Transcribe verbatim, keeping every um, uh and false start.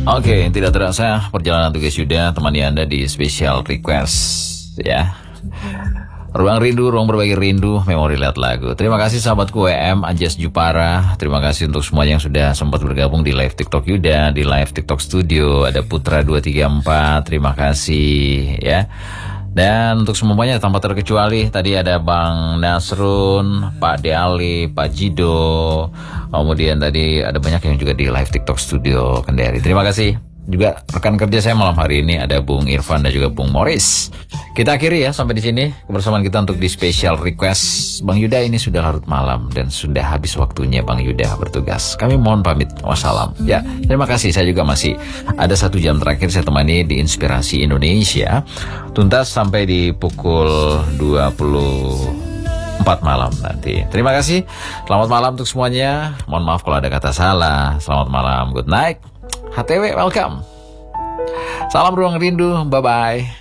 Oke, tidak terasa perjalanan tugas Yuda temani Anda di special request ya. Ruang rindu, ruang berbagi rindu, memori lihat lagu. Terima kasih sahabatku W M, Anjas Jupara. Terima kasih untuk semuanya yang sudah sempat bergabung di live TikTok Yuda, di live TikTok Studio. Ada Putra dua tiga empat, terima kasih ya. Dan untuk semuanya tanpa terkecuali, tadi ada Bang Nasrun, Pak Deali, Pak Jido. Kemudian tadi ada banyak yang juga di live TikTok Studio Kendari. Terima kasih. Juga rekan kerja saya malam hari ini ada Bung Irfan dan juga Bung Morris. Kita akhiri ya sampai di sini kebersamaan kita untuk di special request. Bang Yuda, ini sudah larut malam dan sudah habis waktunya Bang Yuda bertugas. Kami mohon pamit. Wassalam. Ya, terima kasih. Saya juga masih ada satu jam terakhir saya temani di Inspirasi Indonesia. Tuntas sampai di pukul dua puluh empat malam nanti. Terima kasih. Selamat malam untuk semuanya. Mohon maaf kalau ada kata salah. Selamat malam. Good night. H T W welcome. Salam ruang rindu. Bye bye.